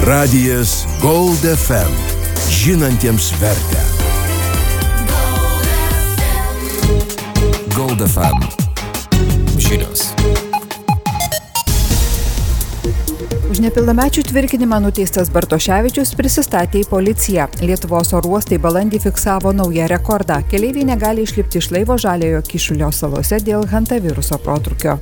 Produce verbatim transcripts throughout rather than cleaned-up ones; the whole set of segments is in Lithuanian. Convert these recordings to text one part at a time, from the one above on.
Radijas Gold F M. Žinantiems vertę. Gold F M. Žinios. Už nepilnamečių tvirkinimą nuteistas Bartoševičius prisistatė į policiją. Lietuvos oro uostai balandį fiksavo naują rekordą. Keleiviai negali išlipti iš laivo Žaliojo Kyšulio salose dėl hantaviruso protrūkio.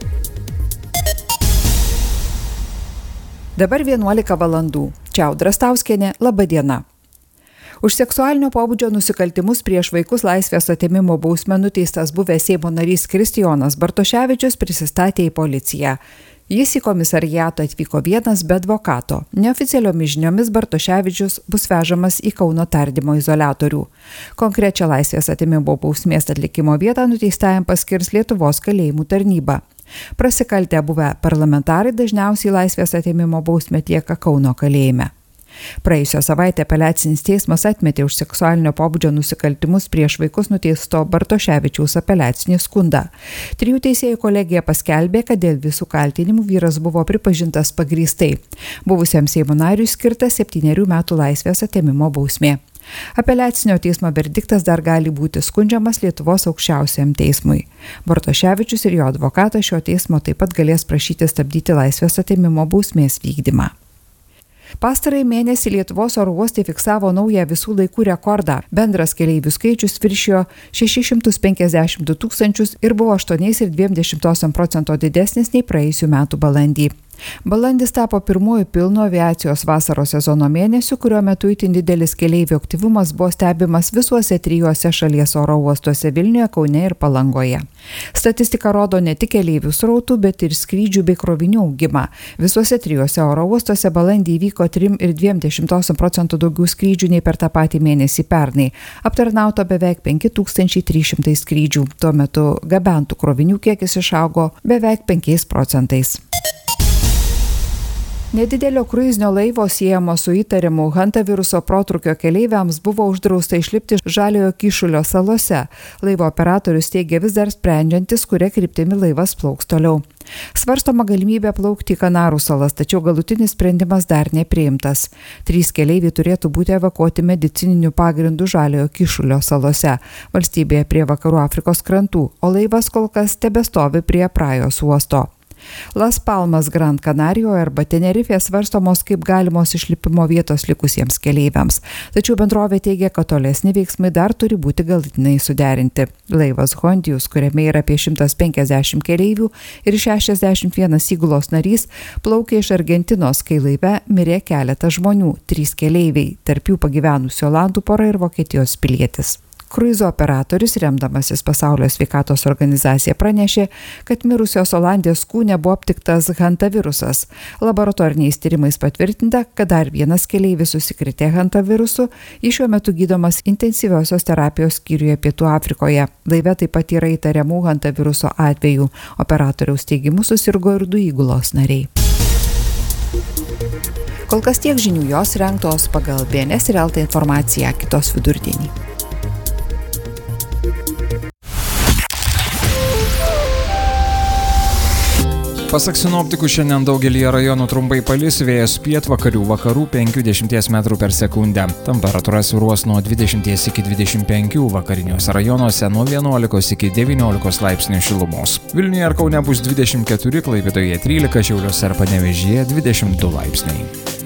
Dabar vienuolika valandų. Čia Audra Stauskienė, laba diena. Už seksualinio pobūdžio nusikaltimus prieš vaikus laisvės atėmimo bausme nuteistas buvęs Seimo narys Kristijonas Bartoševičius prisistatė į policiją. Jis į komisariatą atvyko vienas be advokato. Neoficialiomis žiniomis Bartoševičius bus vežamas į Kauno tardymo izoliatorių. Konkrečią laisvės atėmimo bausmės atlikimo vietą nuteistajam paskirs Lietuvos kalėjimų tarnyba. Prasikaltę buvę parlamentarai dažniausiai laisvės atėmimo bausmę atlieka Kauno kalėjime. Praėjusią savaitę apeliacinis teismas atmetė už seksualinio pobūdžio nusikaltimus prieš vaikus nuteisto Bartoševičiaus apeliacinį skundą. Trijų teisėjų kolegija paskelbė, kad dėl visų kaltinimų vyras buvo pripažintas pagrįstai. Buvusiam Seimo nariui skirta septynerių metų laisvės atėmimo bausmė. Apeliacinio teismo verdiktas dar gali būti skundžiamas Lietuvos aukščiausiajam teismui. Bartoševičius ir jo advokatas šio teismo taip pat galės prašyti stabdyti laisvės atėmimo bausmės vykdymą. Pastarąjį mėnesį Lietuvos oro uostai fiksavo naują visų laikų rekordą. Bendras keleivių skaičius viršijo šešis šimtus penkiasdešimt du tūkstančius ir buvo aštuoni ir dvi dešimtosios procento didesnis nei praėjusių metų balandį. Balandis tapo pirmuoju pilnu aviacijos vasaros sezono mėnesiu, kurio metu itin didelis keleivių aktyvumas buvo stebimas visuose trijuose šalies oro uostuose Vilniuje, Kaune ir Palangoje. Statistika rodo ne tik keleivių srautų, bet ir skrydžių bei krovinių augimą. Visuose trijuose oro uostuose balandį įvyko tris ir dvi dešimtosios procento daugiau skrydžių nei per tą patį mėnesį pernai. Aptarnauta beveik penki tūkstančiai trys šimtai skrydžių. Tuo metu gabentų krovinių kiekis išaugo beveik penkiais procentais. Nedidelio kruizinio laivo siejamo su įtarimu hantaviruso protrūkio keleiviams buvo uždrausta išlipti Žaliojo Kyšulio salose. Laivo operatorius teigia vis dar sprendžiantis, kuria kryptimi laivas plauks toliau. Svarstoma galimybė plaukti į Kanarų salas, tačiau galutinis sprendimas dar nepriimtas. Trys keleiviai turėtų būti evakuoti medicininiu pagrindu Žaliojo Kyšulio salose, valstybėje prie Vakarų Afrikos krantų, o laivas kol kas tebestovi prie Prajos uosto. Las Palmas Gran Canarijoje arba Tenerifė svarstomos kaip galimos išlipimo vietos likusiems keleiviams. Tačiau bendrovė teigia, kad tolesni veiksmai dar turi būti galutinai suderinti. Laivas Hondijus, kuriame yra apie šimtas penkiasdešimt keleivių ir šešiasdešimt vienas įgulos narys, plaukė iš Argentinos, kai laive mirė keletas žmonių, trys keleiviai, tarp jų pagyvenusi olandų pora ir Vokietijos pilietis. Kruizo operatorius, remdamasis Pasaulio sveikatos organizacija, pranešė, kad mirusios Olandijos kūne buvo aptiktas hantavirusas. Laboratoriniais tyrimais patvirtinta, kad dar vienas keleivis užsikrėtė hantavirusu, jis šiuo metu gydomas intensyviosios terapijos skyriuje Pietų Afrikoje. Laive taip pat yra įtariamų hantaviruso atvejų. Operatoriaus teigimu susirgo ir du įgulos nariai. Kol kas tiek žinių, jos rengtos pagal B N S ir L T informaciją, kitos vidurdienį. Pasak sinoptikų, šiandien daugelyje rajonų trumpai palis, vėjas pietvakarių vakarų penki dešimties metrų per sekundę. Temperatūra svyruos nuo dvidešimties iki dvidešimt penkių, vakariniuose rajonuose nuo vienuolikos iki devyniolikos laipsnių šilumos. Vilniuje ir Kaune bus dvidešimt keturi, Klaipėdoje trylika, Šiauliuose ir Panevėžyje dvidešimt du laipsniai.